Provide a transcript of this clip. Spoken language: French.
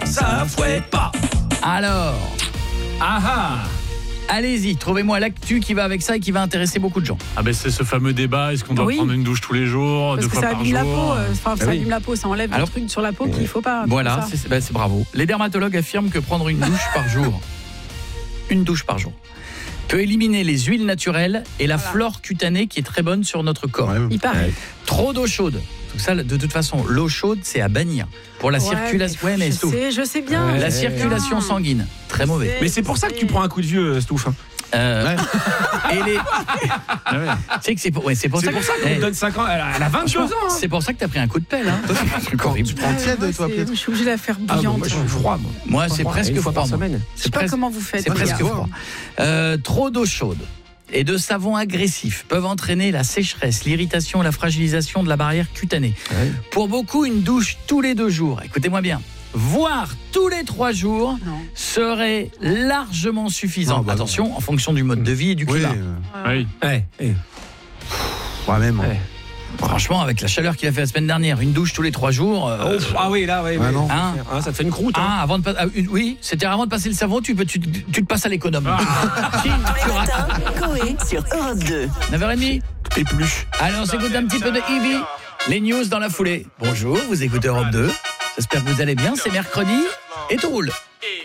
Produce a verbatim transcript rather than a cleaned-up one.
ça fouette pas. Alors, ah ah. Allez-y, trouvez-moi l'actu qui va avec ça et qui va intéresser beaucoup de gens. Ah ben c'est ce fameux débat, est-ce qu'on doit Oui. prendre une douche tous les jours, Parce deux que fois ça par abîme la jour peau, euh, enfin, ça Ah oui. abîme la peau, ça enlève Alors, des trucs sur la peau qu'il faut pas. Voilà, ça. c'est, bah, c'est bravo. Les dermatologues affirment que prendre une douche par jour, une douche par jour, peut éliminer les huiles naturelles et la Voilà. flore cutanée qui est très bonne sur notre corps. Ouais. Il paraît. Trop d'eau chaude. Tout ça, de toute façon, l'eau chaude, c'est à bannir. Pour la Ouais, circulation. Ouais, mais je Stouff. sais, je sais bien. Ouais. je La sais circulation bien. sanguine, très Je mauvais. sais, Mais c'est pour je ça que sais. tu prends un coup de vieux, Stouff. Euh, Ouais. et les... Ah ouais. Tu sais que c'est pour, ouais, c'est pour C'est ça pour que- ça qu'on eh, te donne cinq ans. Elle a elle a vingt-deux ans. hein. C'est pour ça que t'as pris un coup de pelle. Hein. C'est horrible. Tu prends Ouais, tiède, ouais, toi, c'est- Piet? Je suis obligée de la faire Ah, bon, bouillante. moi, je suis froid, moi. Moi, c'est Froid, presque une fois froid. par moi. semaine. Je sais pas presque- comment vous faites. C'est les presque gars. froid. Euh, trop d'eau chaude et de savons agressifs peuvent entraîner la sécheresse, l'irritation, la fragilisation de la barrière cutanée. Ouais. Pour beaucoup, une douche tous les deux jours, écoutez-moi bien, voire tous les trois jours, Non. serait largement suffisant. Non, bah non. Attention, en fonction du mode de vie et du Oui. climat. euh, Oui. Ouais. ouais. Ouais, même. Ouais. Franchement, avec la chaleur qu'il a fait la semaine dernière, une douche tous les trois jours... euh, Oh, ah oui, là, ouais. Ah ouais. non. hein. Ah, ça te fait une croûte. hein. Ah, avant de pas- ah, une- oui, c'est avant de passer le savon, tu, peux, tu, tu te passes à l'économe. Si, tu rates. Coé sur Europe deux. neuf heures trente. Et plus. Allez, on s'écoute un petit peu de Ivy. Les news dans la foulée. Bonjour, vous écoutez Europe deux. J'espère que vous allez bien. C'est mercredi et tout roule.